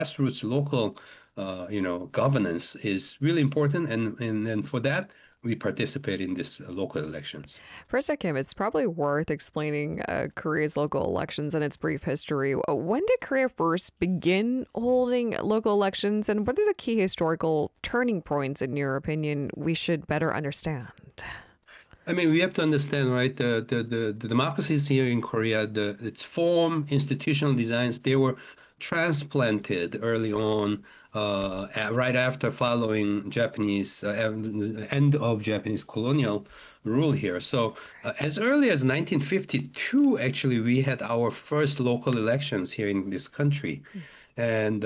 grassroots local, governance is really important, and for that we participate in these local elections. Professor Kim, it's probably worth explaining Korea's local elections and its brief history. When did Korea first begin holding local elections, and what are the key historical turning points, in your opinion, we should better understand? I mean, we have to understand, right? The democracies here in Korea, its form, institutional designs, they were transplanted early on, right after following Japanese end of Japanese colonial rule here. So, as early as 1952, actually, we had our first local elections here in this country, and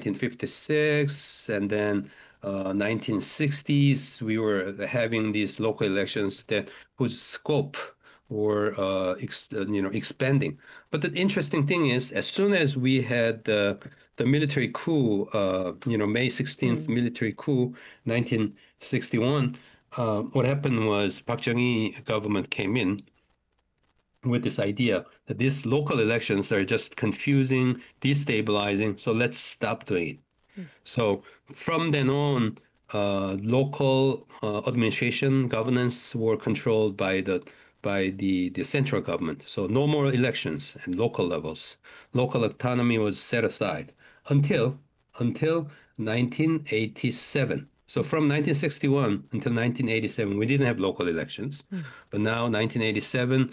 1956, and then 1960s, we were having these local elections that whose scope were expanding. But the interesting thing is, as soon as we had the military coup, May 16th Mm. military coup, 1961, what happened was Park Chung-hee government came in with this idea that these local elections are just confusing, destabilizing, so let's stop doing it. So from then on, local administration governance were controlled by the central government. So no more elections at local levels. Local autonomy was set aside until 1987. So from 1961 until 1987, we didn't have local elections. But now, 1987,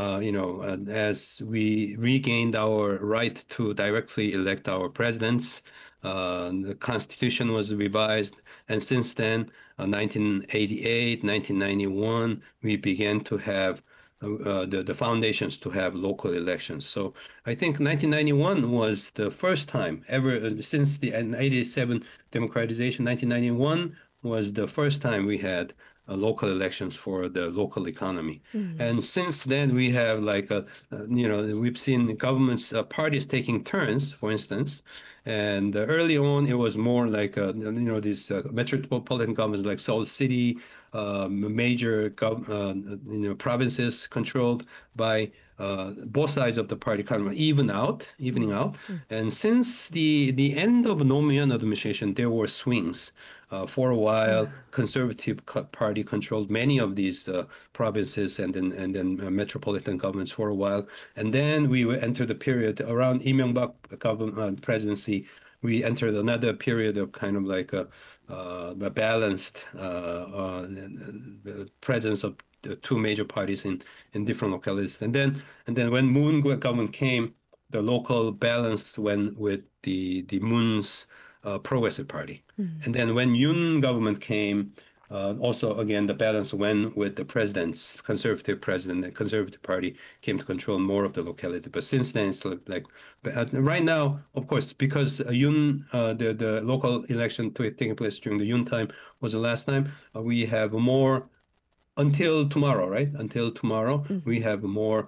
as we regained our right to directly elect our presidents, the constitution was revised, and since then, 1988, 1991, we began to have the foundations to have local elections. So I think 1991 was the first time ever since the 87 democratization. 1991 was the first time we had local elections for the local economy. Mm. And since then, we have we've seen governments, parties taking turns, for instance. And early on, it was more like, these metropolitan governments like Seoul City, major provinces controlled by both sides of the party kind of evening Mm. out. Mm. And since the end of Nomuyan administration, there were swings. For a while, Conservative Party controlled many of these provinces and then metropolitan governments for a while, and then we entered the period around Lee Myung-bak government presidency. We entered another period of kind of like a balanced presence of the two major parties in different localities. And then when Moon government came, the local balance went with the Moon's Progressive Party. Mm. And then when Yoon government came, also again the balance went with the president's conservative president. The conservative party came to control more of the locality. But since then, it's like but right now, of course, because Yoon, the local election taking place during the Yoon time was the last time. We have more until tomorrow, right? Until tomorrow, we Mhm. have more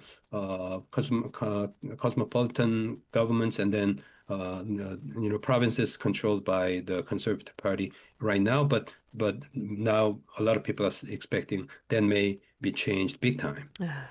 cosmopolitan governments, and then provinces controlled by the Conservative Party right now. But now a lot of people are expecting that may be changed big time.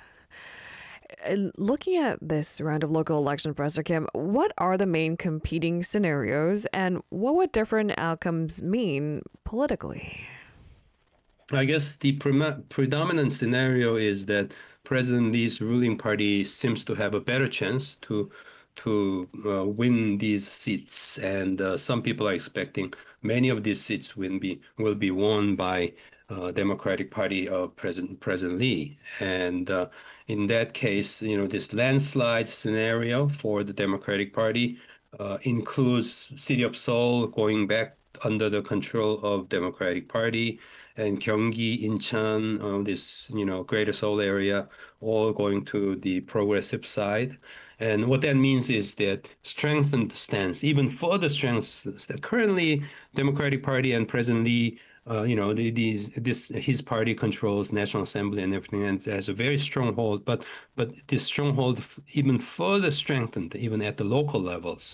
Looking at this round of local election, Professor Kim, what are the main competing scenarios and what would different outcomes mean politically? I guess the predominant scenario is that President Lee's ruling party seems to have a better chance to win these seats, and some people are expecting many of these seats will be won by Democratic Party of President Lee, and in that case, this landslide scenario for the Democratic Party includes City of Seoul going back under the control of Democratic Party, and Gyeonggi, Incheon, this Greater Seoul area, all going to the progressive side. And what that means is that strengthened stance, even further strength. Currently, Democratic Party and President Lee, his party controls National Assembly and everything, and has a very strong hold. But this stronghold even further strengthened, even at the local levels.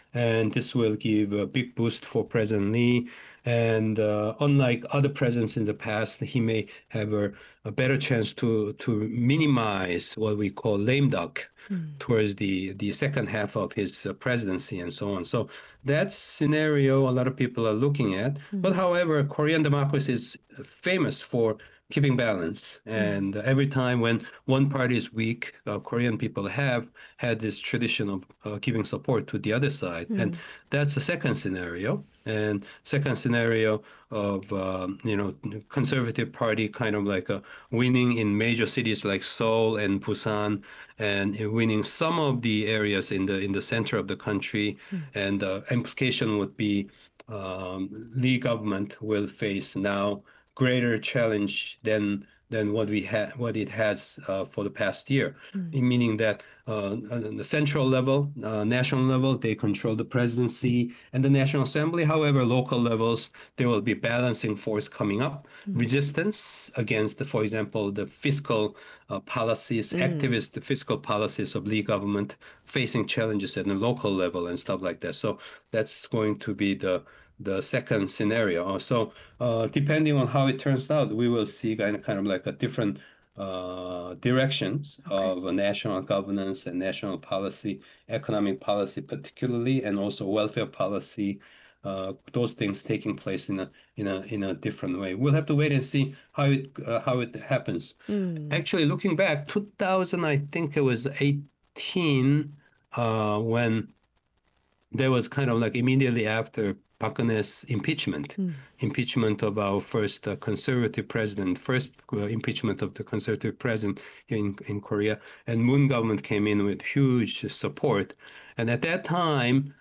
and this will give a big boost for President Lee. And unlike other presidents in the past, he may have a better chance to minimize what we call lame duck towards the second half of his presidency and so on. So that scenario a lot of people are looking at. But however, Korean democracy is famous for keeping balance. And every time when one party is weak, Korean people have had this tradition of giving support to the other side. And that's the second scenario. And second scenario of, conservative party kind of like winning in major cities like Seoul and Busan, and winning some of the areas in the center of the country. And the implication would be Lee government will face now greater challenge than what it has for the past year, meaning that on the central level, national level, they control the presidency and the National Assembly. However, local levels, there will be balancing force coming up, resistance against, for example, the fiscal policies, activist fiscal policies of Lee government facing challenges at the local level and stuff like that. So that's going to be the second scenario. So depending on how it turns out, we will see kind of like a different directions of national governance and national policy, economic policy particularly, and also welfare policy. Those things taking place in a different way. We'll have to wait and see how it happens. Actually, looking back, 2000, I think it was 18, when there was kind of like immediately after Park Geun-hye's impeachment of our first conservative president, first impeachment of the conservative president here in Korea, and Moon government came in with huge support. And at that time,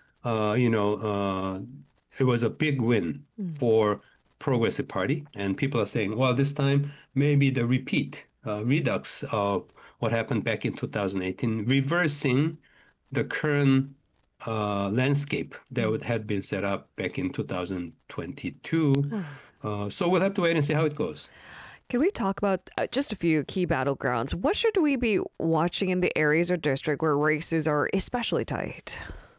it was a big win for Progressive Party, and people are saying, well, this time maybe the redux of what happened back in 2018, reversing the current landscape that had been set up back in 2022. So we'll have to wait and see how it goes. Can we talk about just a few key battlegrounds? What should we be watching in the areas or district where races are especially tight?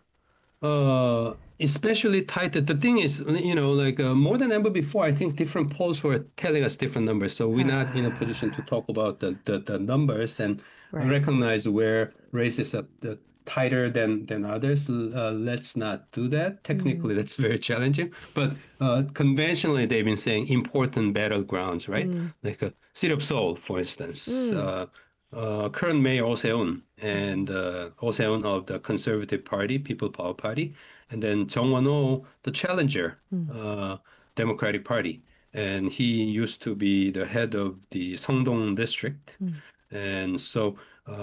Especially tight. The thing is, more than ever before, I think different polls were telling us different numbers. So we're not in a position to talk about the numbers and recognize where races are tighter than others. Let's not do that. Technically, that's very challenging. But conventionally, they've been saying important battlegrounds, right? Like a city of Seoul, for instance. Current mayor Oh Se-eun and Oh Se-eun of the Conservative Party, People Power Party, and then Jung Won-ho, the challenger, Democratic Party. And he used to be the head of the Seongdong district. And so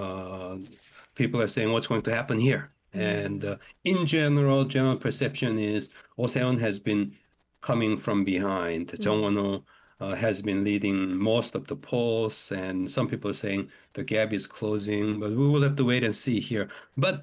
people are saying, what's going to happen here? And in general perception is Oh Se-eun has been coming from behind. Jung Won-ho has been leading most of the polls, and some people are saying the gap is closing, but we will have to wait and see here. But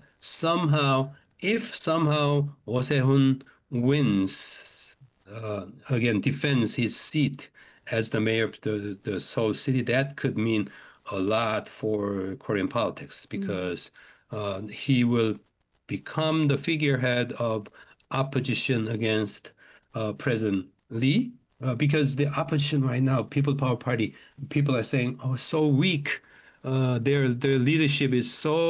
if somehow Oh Se-eun wins, again, defends his seat as the mayor of the Seoul city, that could mean a lot for Korean politics, because he will become the figurehead of opposition against President Lee. Because the opposition right now, People Power Party, people are saying, oh, so weak. Their leadership is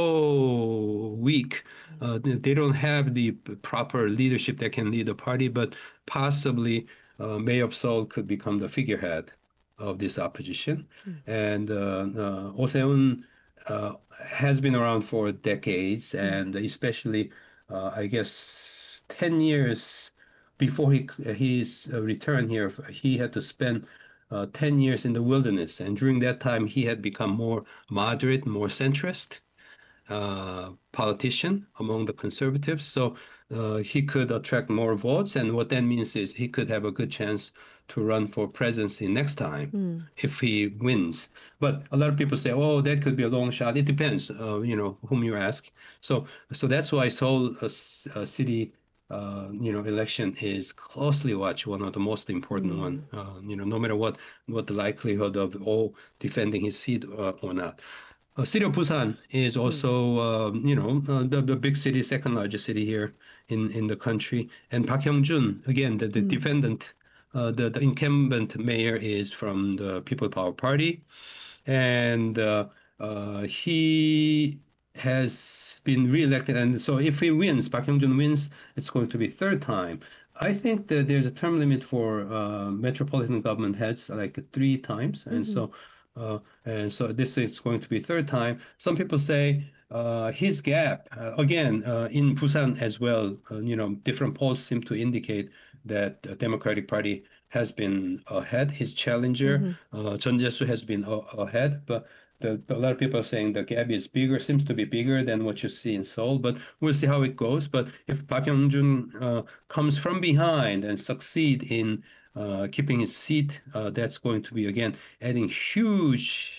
so weak. They don't have the proper leadership that can lead the party, but possibly Mayor of Seoul could become the figurehead of this opposition. And Oh Se-eun has been around for decades, and especially, I guess, 10 years before his return here, he had to spend 10 years in the wilderness. And during that time, he had become more moderate, more centrist politician among the conservatives. So he could attract more votes. And what that means is he could have a good chance to run for presidency next time if he wins. But a lot of people say, oh, that could be a long shot. It depends, whom you ask. So that's why Seoul city election is closely watched, one of the most important one, no matter what the likelihood of all defending his seat or not. City of Busan is also, the big city, second largest city here in the country. And Park Hyung-jun, again, the defendant, the incumbent mayor is from the People Power Party, and he has been reelected. And so if he wins, Park Hyung-jun wins, it's going to be third time. I think that there's a term limit for metropolitan government heads, like 3 times, and so this is going to be third time. Some people say his gap again in Busan as well. Different polls seem to indicate that the Democratic Party has been ahead. His challenger, Chun Jae-soo, has been ahead, but a lot of people are saying the gap is bigger, seems to be bigger than what you see in Seoul, but we'll see how it goes. But if Park Hyung-jun comes from behind and succeed in keeping his seat, that's going to be, again, adding huge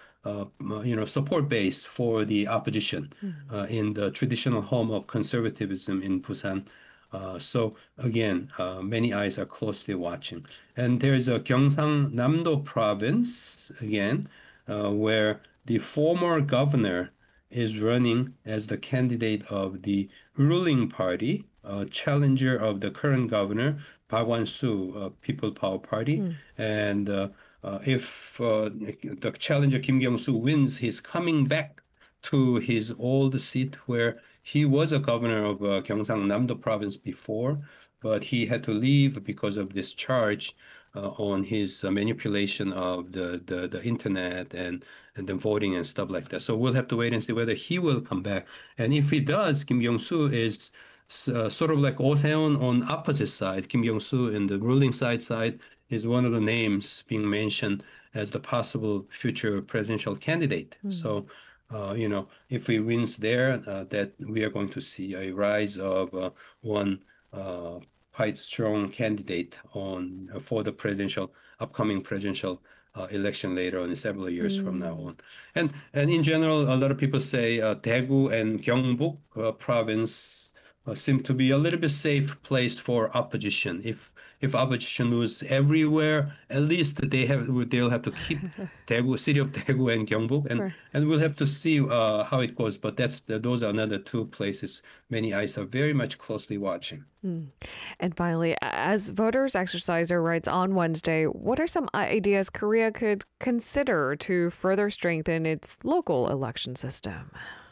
support base for the opposition in the traditional home of conservatism in Busan. So again, many eyes are closely watching. And there's a Gyeongsang Namdo province, again, where the former governor is running as the candidate of the ruling party, challenger of the current governor, Park Wan-soo, People Power Party. And if the challenger Kim Kyung-soo wins, he's coming back to his old seat where he was a governor of Gyeongsang Namdo province before, but he had to leave because of this charge on his manipulation of the internet and the voting and stuff like that. So we'll have to wait and see whether he will come back. And if he does, Kim Kyung-soo is sort of like Oh Se-on on opposite side. Kim Kyung-soo in the ruling side is one of the names being mentioned as the possible future presidential candidate. So if he wins there, that we are going to see a rise of one quite strong candidate for the upcoming presidential election later on, several years from now on. And in general, a lot of people say Daegu and Gyeongbuk province seem to be a little bit safe placed for opposition. If opposition lose everywhere, at least they'll have to keep city of Daegu and Gyeongbuk, and we'll have to see how it goes. But those are another 2 places many eyes are very much closely watching. And finally, as voters exercise their rights on Wednesday, what are some ideas Korea could consider to further strengthen its local election system?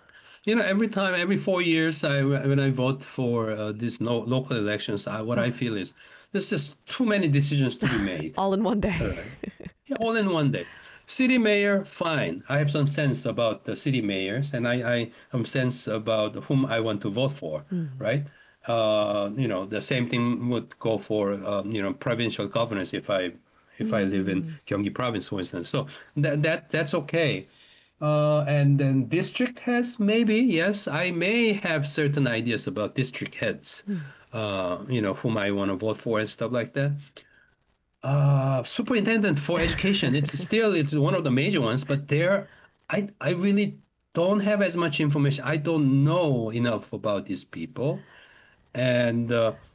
Every 4 years, when I vote for these local elections, what I feel is there's just too many decisions to be made. All in one day. Yeah, all in one day. City mayor, fine. I have some sense about the city mayors, and I have sense about whom I want to vote for, right? The same thing would go for provincial governors if I live in Gyeonggi province, for instance. So that's okay. And then district heads, maybe, yes, I may have certain ideas about district heads, whom I want to vote for and stuff like that. Superintendent for education, it's one of the major ones, but I really don't have as much information. I don't know enough about these people. And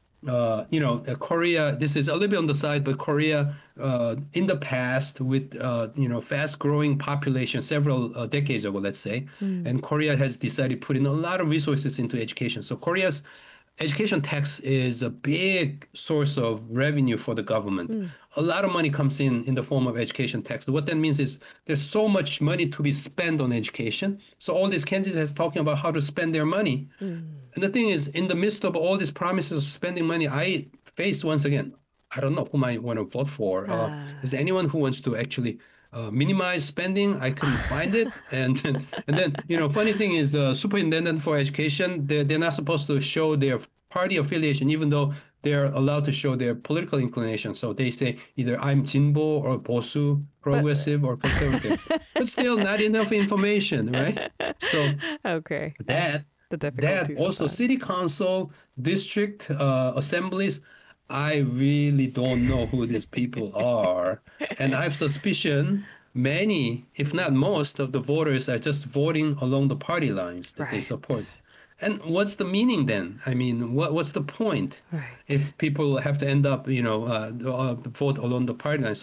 Korea, this is a little bit on the side, but Korea, in the past with, fast-growing population several decades ago, let's say, and Korea has decided putting a lot of resources into education. So Korea's education tax is a big source of revenue for the government. A lot of money comes in the form of education tax. What that means is there's so much money to be spent on education. So all these candidates are talking about how to spend their money. And the thing is, in the midst of all these promises of spending money, I face, once again, I don't know whom I want to vote for. Is there anyone who wants to actually minimize spending? I couldn't find it. And then, funny thing is, superintendent for education, they're not supposed to show their party affiliation, even though they're allowed to show their political inclination. So they say either I'm Jinbo or Bosu, progressive or conservative. But still not enough information, right? So okay. That also city council, district assemblies, I really don't know who these people are. And I have suspicion many, if not most, of the voters are just voting along the party lines that they support. And what's the meaning then? I mean, what's the point if people have to end up, vote along the party line? So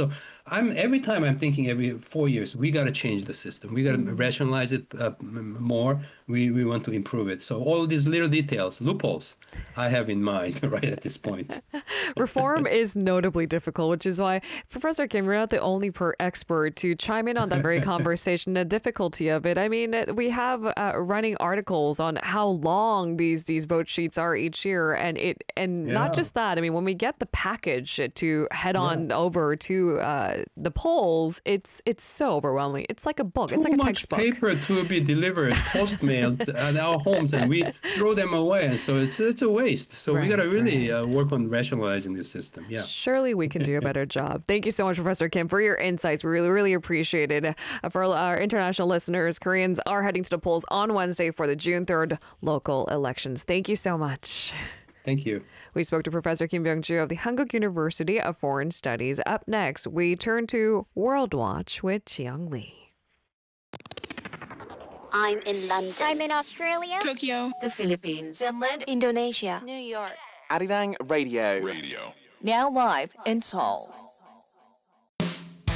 every time I'm thinking every 4 years, we got to change the system. We got to rationalize it more. We want to improve it. So all these little details, loopholes, I have in mind right at this point. Reform is notably difficult, which is why, Professor Kim, you're not the only expert to chime in on that very conversation, the difficulty of it. I mean, we have running articles on how long these vote sheets are each year, and not just that. I mean, when we get the package to head on over to the polls, it's so overwhelming. It's like a book. It's like a textbook. Too much paper to be delivered, post-mailed at our homes, and we throw them away. And so it's a waste. So we got to really work on rationalizing this system. Yeah. Surely we can do a better job. Thank you so much, Professor Kim, for your insights. We really, really appreciate it. For our international listeners, Koreans are heading to the polls on Wednesday for the June 3rd local elections. Thank you so much. Thank you. We spoke to Professor Kim Byung-ju of the Hankuk University of Foreign Studies. Up next, we turn to World Watch with Jiyoung Lee. I'm in London. I'm in Australia. Tokyo. The Philippines. Finland. Indonesia. New York. Arirang Radio. Now live in Seoul.